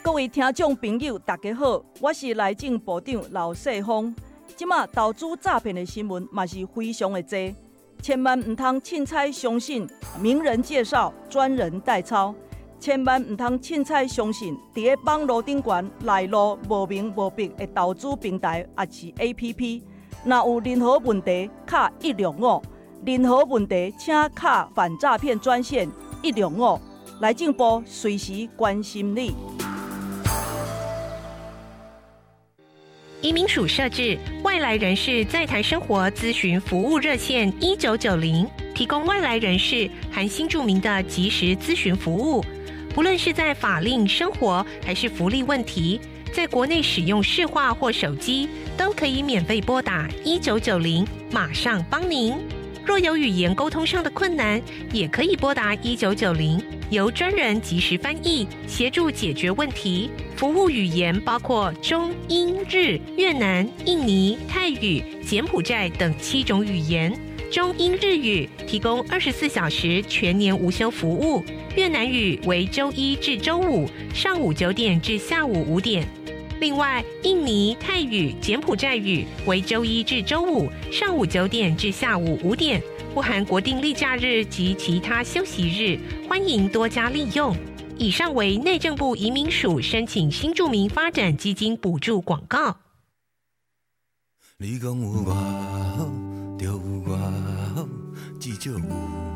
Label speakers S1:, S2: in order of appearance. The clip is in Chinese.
S1: 各位听众朋友，大家好，我是内政部长刘世芳。即马投资诈骗的新闻嘛是非常的多，千万唔通凊彩相信名人介绍、专人代抄，千万唔通凊彩相信伫个网络顶悬来路无明无白的投资平台也是 APP。若有任何问题，卡165，任何问题请卡反诈骗专线165，内政部随时关心你。
S2: 移民署设置外来人士在台生活咨询服务热线1990，提供外来人士含新住民的即时咨询服务。不论是在法令、生活还是福利问题，在国内使用市话或手机，都可以免费拨打1990，马上帮您。若有语言沟通上的困难，也可以拨打1990，由专人即时翻译，协助解决问题。服务语言包括中、英、日、越南、印尼、泰语、柬埔寨等7种语言。中英日语提供24小时全年无休服务，越南语为周一至周五上午9点至下午5点。另外，印尼、泰语、柬埔寨语为周一至周五上午9点至下午5点，不含国定例假日及其他休息日，欢迎多加利用。以上为内政部移民署申请新住民发展基金补助广告。
S3: 你讲有我好，就有我好，至少有